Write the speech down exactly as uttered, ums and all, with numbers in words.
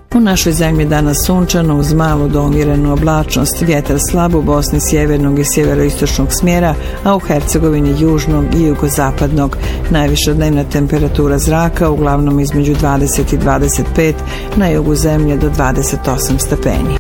U našoj zemlji danas sunčano uz malu do umjerenu oblačnost, vjetar slab u Bosni sjevernog i sjeveroistočnog smjera, a u Hercegovini južnog i jugozapadnog. Najviša dnevna temperatura zraka uglavnom između dvadeset i dvadeset pet, na jugu zemlje do dvadeset osam stepeni.